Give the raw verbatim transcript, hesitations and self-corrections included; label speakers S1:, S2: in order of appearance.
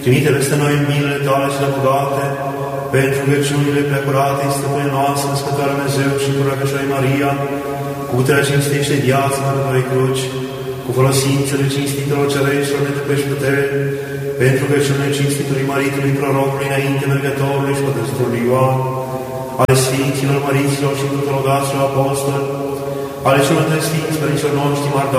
S1: trimite peste noi milele tale și de bogate, pentru rugăciunile preacurate, stăpâne noastră, Născătoarea Dumnezeu și Pură Cășoarei Maria, cu puterea cinstește viața pe noi cruci, cu folosințele cinstitelor cereștilor de tăpești putere, pentru rugăciunile cinstitului Maritului Prorocului înainte mergătorului și Pătăstorului Ioan, ale Sfinților, Măriților și Tutorogaților Apostoli, ale celor de Sfinți Părinților noștri,